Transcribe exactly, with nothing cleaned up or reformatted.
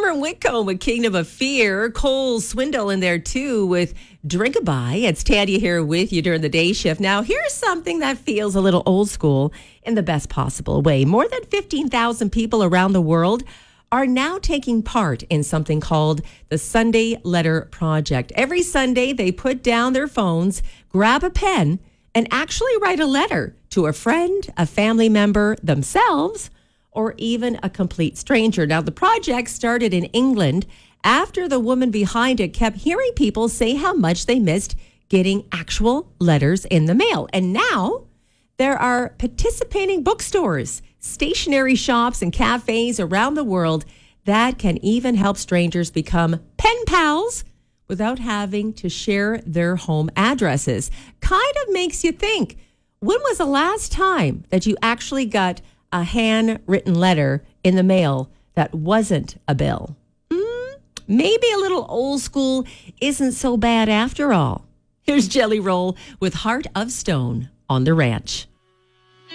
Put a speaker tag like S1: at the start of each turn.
S1: over in Whitcomb with Kingdom of Fear. Cole Swindle in there too with Drinkabye. It's Tanya here with you during the day shift. Now, here's something that feels a little old school in the best possible way. More than fifteen thousand people around the world are now taking part in something called the Sunday Letter Project. Every Sunday, they put down their phones, grab a pen, and actually write a letter to a friend, a family member, themselves, or even a complete stranger. Now, the project started in England after the woman behind it kept hearing people say how much they missed getting actual letters in the mail. And now there are participating bookstores, stationery shops, and cafes around the world that can even help strangers become pen pals without having to share their home addresses. Kind of makes you think, when was the last time that you actually got a handwritten letter in the mail that wasn't a bill? Mm, maybe a little old school isn't so bad after all. Here's Jelly Roll with Heart of Stone on the Ranch.